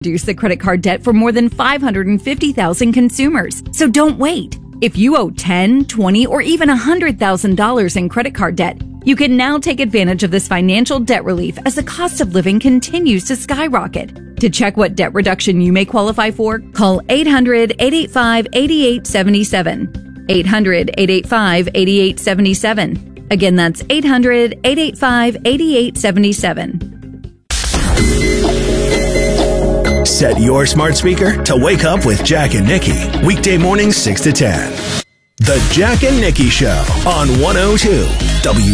reduce the credit card debt for more than 550,000 consumers. So don't wait. If you owe $10, $20, or even $100,000 in credit card debt, you can now take advantage of this financial debt relief as the cost of living continues to skyrocket. To check what debt reduction you may qualify for, call 800-885-8877. 800-885-8877. Again, that's 800-885-8877. Set your smart speaker to wake up with Jack and Nikki. Weekday mornings 6 to 10. The Jack and Nikki Show on 102 W.